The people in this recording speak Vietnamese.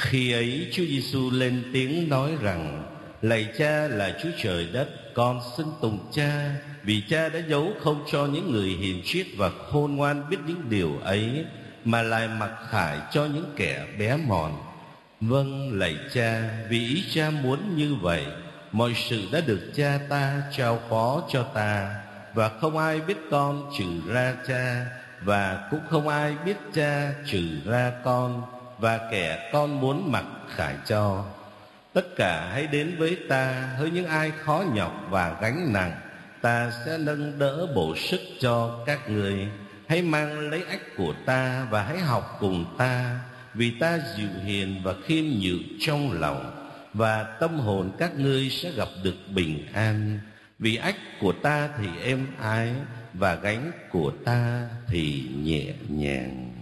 Khi ấy Chúa Giêsu lên tiếng nói rằng: Lạy Cha là Chúa trời đất, con xưng tùng Cha, vì Cha đã giấu không cho những người hiền triết và khôn ngoan biết những điều ấy, mà lại mặc khải cho những kẻ bé mọn. Vâng, lạy Cha, vì ý Cha muốn như vậy. Mọi sự đã được Cha ta trao phó cho ta, và không ai biết con trừ ra Cha, và cũng không ai biết Cha trừ ra con, và kẻ con muốn mặc khải cho. Tất cả hãy đến với ta, hỡi những ai khó nhọc và gánh nặng, ta sẽ nâng đỡ bổ sức cho các người. Hãy mang lấy ách của ta và hãy học cùng ta, vì ta dịu hiền và khiêm nhường trong lòng, và tâm hồn các ngươi sẽ gặp được bình an. Vì ách của ta thì êm ái, và gánh của ta thì nhẹ nhàng.